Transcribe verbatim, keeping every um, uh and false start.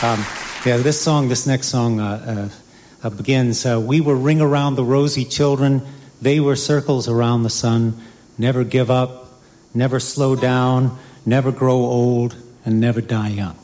Um, yeah, this song, this next song uh, uh, uh, begins, uh, we were ring around the rosy children, they were circles around the sun, never give up, never slow down, never grow old, and never die young.